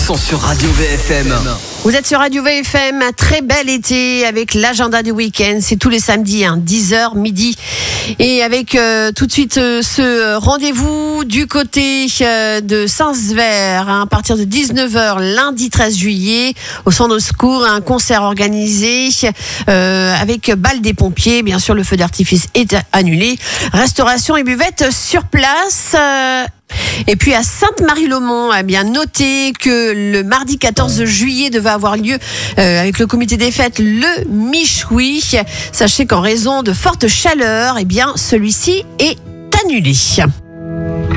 sont sur Radio VFM. Vous êtes sur Radio VFM, un très bel été avec l'agenda du week-end. C'est tous les samedis, 10h, midi. Et avec tout de suite ce rendez-vous du côté de Saint-Sever, à partir de 19h, lundi 13 juillet, au centre de secours, un concert organisé avec bal des pompiers. Bien sûr, le feu d'artifice est annulé. Restauration et buvette sur place. Et puis à Sainte-Marie-le-Mont, bien notez que le mardi 14 juillet devait avoir lieu avec le comité des fêtes le Michoui. Sachez qu'en raison de fortes chaleurs, celui-ci est annulé.